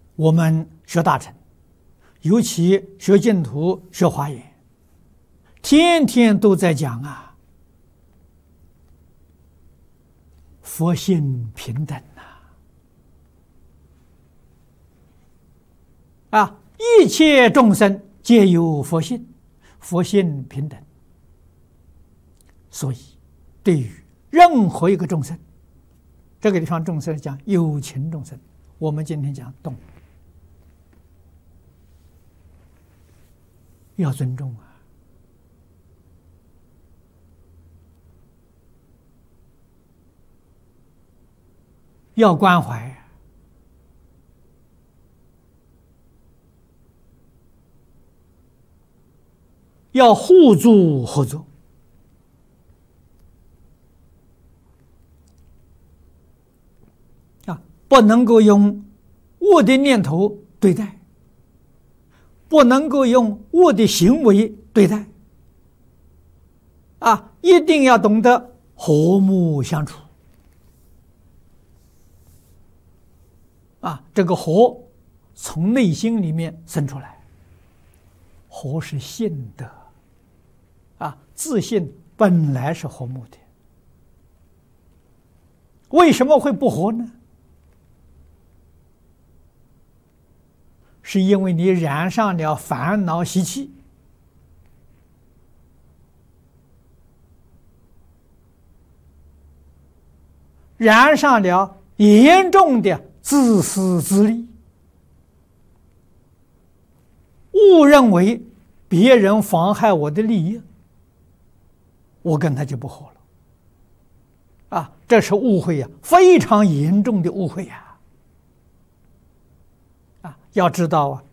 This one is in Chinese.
我们学大乘，尤其学净土、学华严，天天都在讲啊，佛性平等一切众生皆有佛性，佛性平等。所以，对于任何一个众生，这个地方众生讲有情众生，我们今天讲动物，要尊重啊，要关怀，要互助合作。不能够用恶的念头对待，不能够用恶的行为对待，一定要懂得和睦相处。这个和从内心里面生出来，和是性德，自信本来是和睦的，为什么会不和呢？是因为你染上了烦恼习气，染上了严重的自私自利，误认为别人妨害我的利益，我跟他就不和了。这是误会呀，非常严重的误会呀。要知道